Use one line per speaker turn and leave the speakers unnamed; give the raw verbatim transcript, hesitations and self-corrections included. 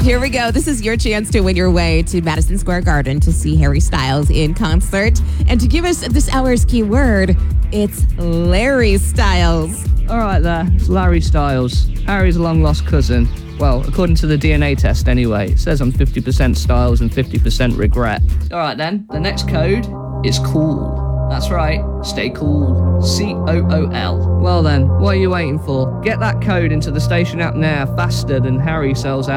Here we go. This is your chance to win your way to Madison Square Garden to see Harry Styles in concert. And to give us this hour's keyword, it's Larry Styles.
All right there, it's Larry Styles, Harry's long-lost cousin. Well, according to the D N A test anyway, it says I'm fifty percent Styles and fifty percent regret. All right then, the next code is cool. That's right, stay cool. C O O L. Well then, what are you waiting for? Get that code into the station app now faster than Harry sells out.